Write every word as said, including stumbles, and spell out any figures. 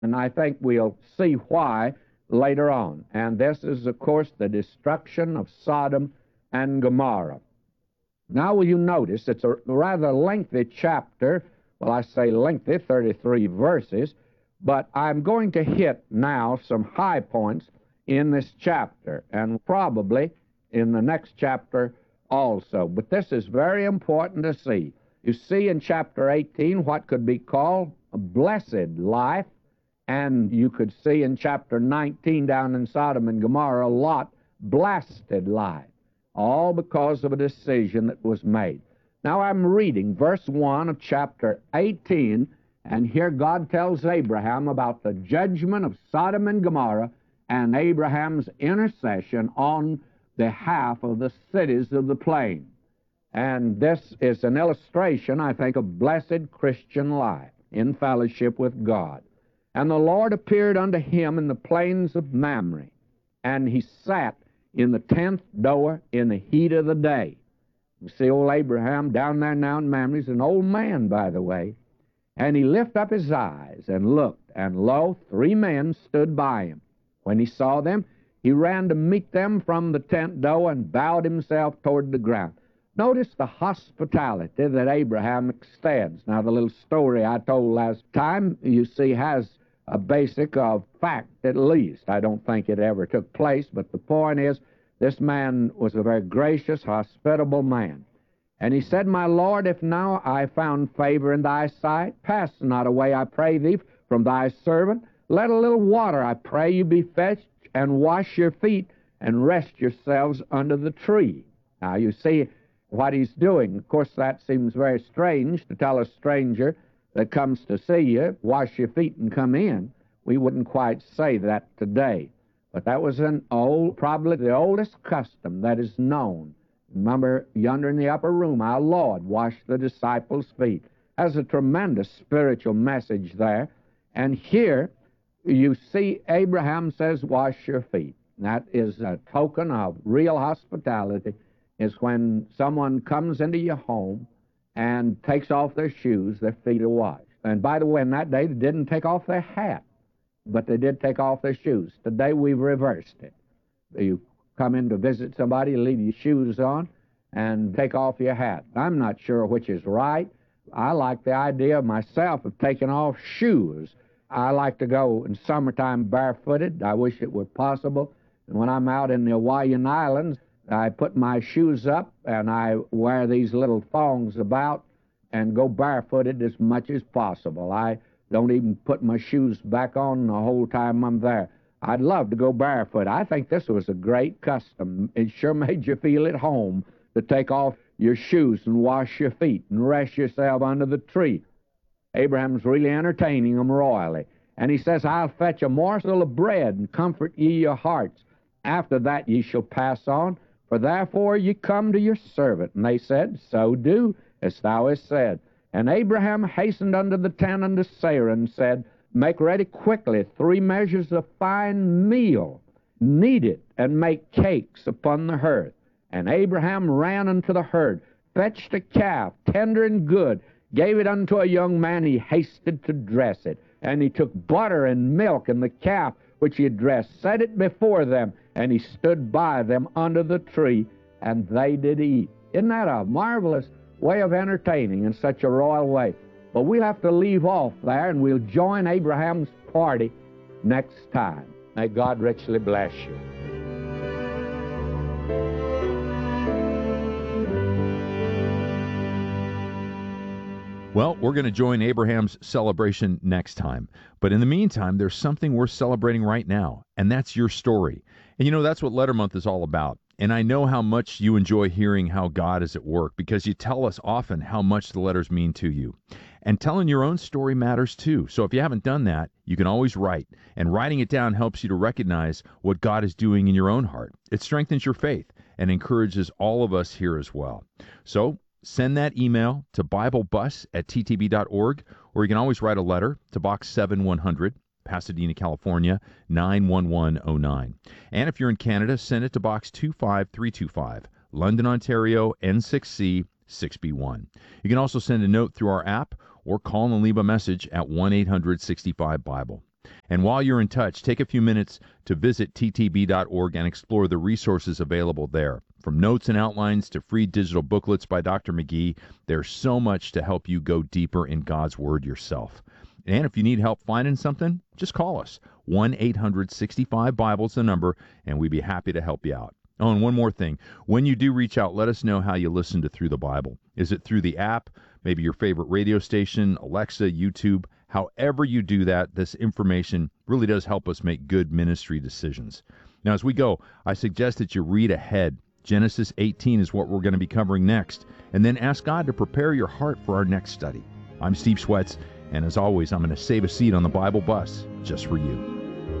And I think we'll see why later on. And this is, of course, the destruction of Sodom and Gomorrah. Now, will you notice it's a rather lengthy chapter. Well, I say lengthy, thirty-three verses, but I'm going to hit now some high points in this chapter, and probably in the next chapter also. But this is very important to see. You see in chapter eighteen what could be called a blessed life, and you could see in chapter nineteen down in Sodom and Gomorrah, Lot, blasted life, all because of a decision that was made. Now I'm reading verse one of chapter eighteen, and here God tells Abraham about the judgment of Sodom and Gomorrah and Abraham's intercession on behalf of the cities of the plain. And this is an illustration, I think, of blessed Christian life in fellowship with God. And the Lord appeared unto him in the plains of Mamre, and he sat in the tenth door in the heat of the day. You see old Abraham down there now in Mamre. He's an old man, by the way. And he lifted up his eyes and looked, and lo, three men stood by him. When he saw them, he ran to meet them from the tent door and bowed himself toward the ground. Notice the hospitality that Abraham extends. Now, the little story I told last time, you see, has a basic of fact, at least. I don't think it ever took place, but the point is, this man was a very gracious, hospitable man. And he said, My Lord, if now I found favor in thy sight, pass not away, I pray thee, from thy servant. Let a little water, I pray you, be fetched, and wash your feet, and rest yourselves under the tree. Now, you see what he's doing. Of course, that seems very strange to tell a stranger that comes to see you, wash your feet and come in. We wouldn't quite say that today. But that was an old, probably the oldest custom that is known. Remember, yonder in the upper room, our Lord washed the disciples' feet. There's a tremendous spiritual message there. And here, you see Abraham says, wash your feet. That is a token of real hospitality, is when someone comes into your home and takes off their shoes, their feet are washed. And by the way, in that day, they didn't take off their hat, but they did take off their shoes. Today, we've reversed it. You come in to visit somebody, leave your shoes on, and take off your hat. I'm not sure which is right. I like the idea myself of taking off shoes. I like to go in summertime barefooted. I wish it were possible. And when I'm out in the Hawaiian Islands, I put my shoes up and I wear these little thongs about and go barefooted as much as possible. I don't even put my shoes back on the whole time I'm there. I'd love to go barefoot. I think this was a great custom. It sure made you feel at home to take off your shoes and wash your feet and rest yourself under the tree. Abraham's really entertaining them royally. And he says, I'll fetch a morsel of bread and comfort ye your hearts. After that ye shall pass on, for therefore ye come to your servant. And they said, So do, as thou hast said. And Abraham hastened unto the tent unto Sarah and said, Make ready quickly three measures of fine meal, knead it, and make cakes upon the hearth. And Abraham ran unto the herd, fetched a calf, tender and good, gave it unto a young man, he hasted to dress it. And he took butter and milk and the calf which he had dressed, set it before them, and he stood by them under the tree, and they did eat. Isn't that a marvelous way of entertaining in such a royal way? But we'll have to leave off there, and we'll join Abraham's party next time. May God richly bless you. Well, we're going to join Abraham's celebration next time. But in the meantime, there's something worth celebrating right now, and that's your story. And you know, that's what Letter Month is all about. And I know how much you enjoy hearing how God is at work, because you tell us often how much the letters mean to you. And telling your own story matters too. So if you haven't done that, you can always write. And writing it down helps you to recognize what God is doing in your own heart. It strengthens your faith and encourages all of us here as well. So send that email to biblebus at t t b dot org, or you can always write a letter to Box seven one hundred, Pasadena, California, nine one one oh nine. And if you're in Canada, send it to Box two five three two five, London, Ontario, N six C six B one. You can also send a note through our app or call and leave a message at one eight hundred sixty-five Bible. And while you're in touch, take a few minutes to visit t t b dot org and explore the resources available there. From notes and outlines to free digital booklets by Doctor McGee, there's so much to help you go deeper in God's Word yourself. And if you need help finding something, just call us. one eight hundred sixty-five Bible is the number, and we'd be happy to help you out. Oh, and one more thing. When you do reach out, let us know how you listen to Through the Bible. Is it through the app, maybe your favorite radio station, Alexa, YouTube? However you do that, this information really does help us make good ministry decisions. Now, as we go, I suggest that you read ahead. Genesis eighteen is what we're going to be covering next, and then ask God to prepare your heart for our next study. I'm Steve Schwetz, and as always, I'm going to save a seat on the Bible bus just for you.